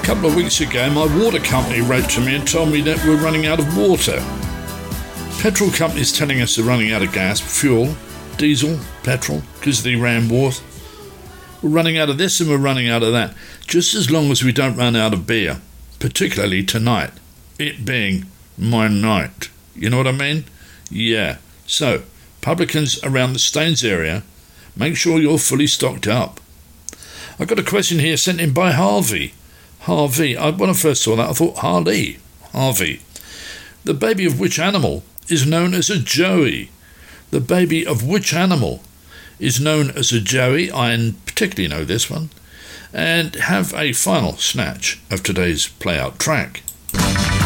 couple of weeks ago, my water company wrote to me and told me that we're running out of water. Petrol companies telling us they're running out of gas, fuel, diesel, petrol, because of the Iran war. We're running out of this and we're running out of that. Just as long as we don't run out of beer, particularly tonight, it being my night. You know what I mean? Yeah. So, publicans around the Staines area, make sure you're fully stocked up. I've got a question here sent in by Harvey. Harvey, when I first saw that, I thought Harley. Harvey. The baby of which animal is known as a joey? The baby of which animal is known as a joey? I particularly know this one. And have a final snatch of today's play-out track.